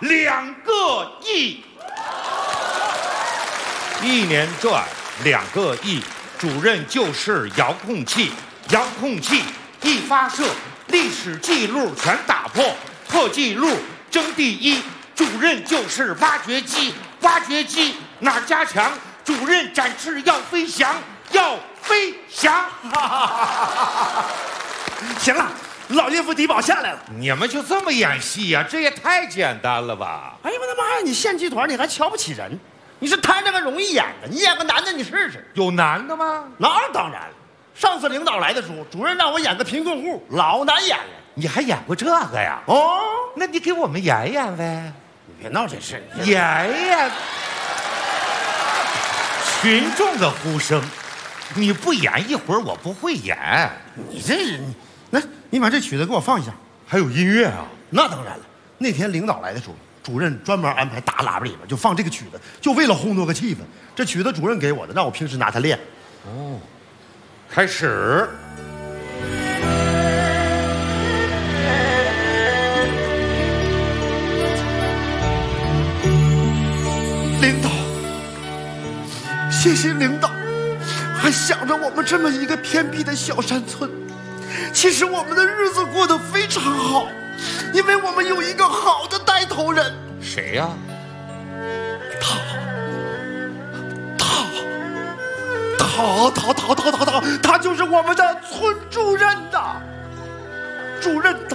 2个亿。1年赚2个亿，主任就是遥控器，遥控器一发射，历史记录全打破，破纪录争第一。主任就是挖掘机，挖掘机哪儿加强？主任展翅要飞翔，要飞翔。 行了，老岳父低保下来了。 你们就这么演戏呀？这也太简单了吧！ 哎呀我的妈呀！你县剧团你还瞧不起人？你是摊这个容易演的，你演个男的你试试。 有男的吗？ 那当然了，上次领导来的时候，主任让我演个贫困户，老难演了。 你还演过这个呀？ 哦， 那你给我们演演呗。 你别闹这事， 演演。群众的呼声，你不演一会儿我不会演。 你这人，来，你把这曲子给我放一下。 还有音乐啊？ 那当然了，那天领导来的时候，主任专门安排大喇叭里边就放这个曲子，就为了烘托个气氛。这曲子主任给我的，让我平时拿它练。 哦，开始。 领导，谢谢领导，还想着我们这么一个偏僻的小山村。其实我们的日子过得非常好，因为我们有一个好的带头人。 谁呀？ 他就是我们的村主任呐，主任他。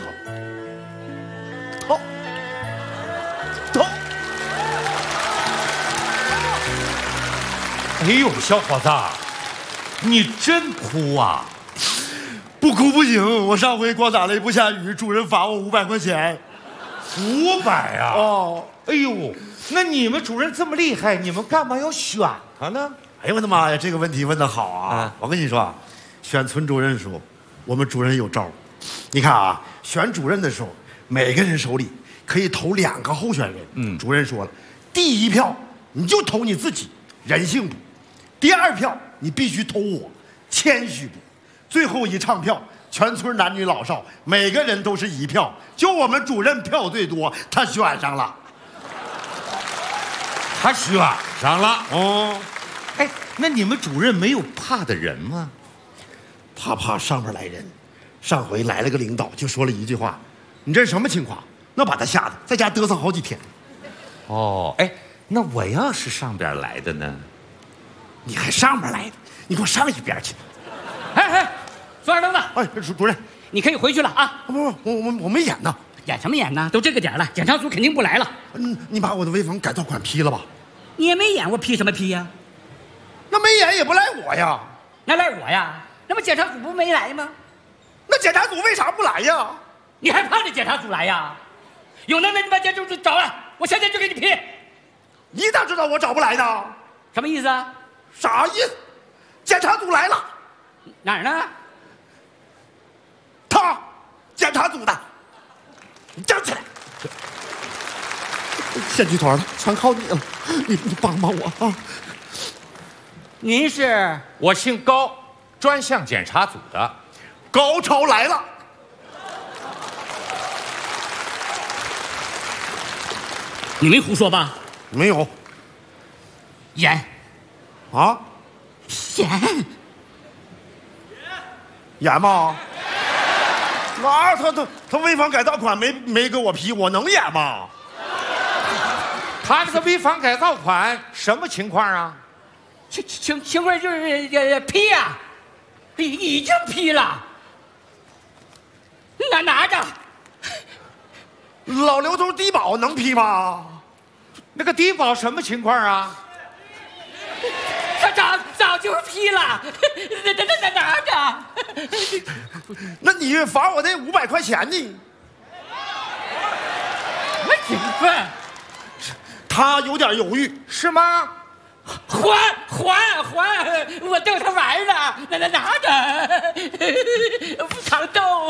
哎呦，小伙子，你真哭啊！ 不哭不行，我上回光打雷不下雨，主任罚我500块钱。 500啊！ 哦， 哎呦，那你们主任这么厉害，你们干嘛要选他呢？ 哎呦我的妈呀，这个问题问得好啊！我跟你说啊，选村主任的时候，我们主任有招。你看啊，选主任的时候，每个人手里可以投2个候选人。主任说了，第1票你就投你自己，人性不；第2票你必须投我，谦虚不；最后一唱票，全村男女老少每个人都是1票，就我们主任票最多，他选上了。 他选上了。 哦， 哎，那你们主任没有怕的人吗？ 他怕上边来人。上回来了个领导，就说了一句话：“你这是什么情况？”那把他吓得在家嘚瑟好几天。 哦，哎，那我要是上边来的呢？ 你还上边来的？你给我上一边去！ 哎，孙二愣子， 哎，主任， 你可以回去了啊！ 不，我没演呢。 演什么演呢？都这个点了，检查组肯定不来了。 你把我的危房改造款批了吧？ 你也没演，我批什么批呀？ 那没演也不赖我呀。 那赖我呀？那不检查组不没来吗？ 那检查组为啥不来呀？ 你还怕这检查组来呀？有能耐你把检查组找来，我现在就给你批。 你咋知道我找不来呢？ 什么意思啊？ 啥意思？检查组来了。 哪儿呢？ 他，检查组的。你站起来！县剧团的全靠你了，你帮帮我啊！ 您是？ 我姓高，专项检查组的。 高超来了。 你没胡说吧？ 没有。 演。 啊？演吗？那他危房改造款没给我批，我能演吗？ 他这个危房改造款什么情况啊？ 情况就是批呀，已经批了。拿着。 老刘头低保能批吗？ 那个低保什么情况啊？ 他早就批了，拿着。 那你罚我那500块钱呢？ 什么情况？ 他有点犹豫， 是吗？ 还！我逗他玩呢，拿着，糖豆。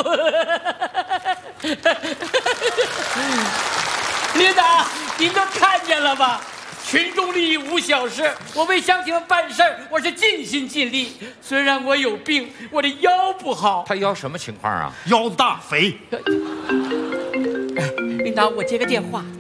领导，您都看见了吧？群众利益无小事，我为乡亲们办事儿，我是尽心尽力。虽然我有病，我的腰不好。 他腰什么情况啊？ 腰大肥。 领导，我接个电话。